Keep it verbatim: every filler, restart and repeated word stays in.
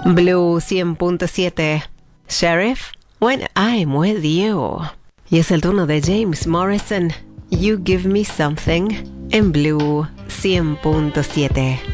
Blue cien punto siete. Sheriff, when I'm with you. Y es el turno de James Morrison. You Give Me Something en Blue cien punto siete.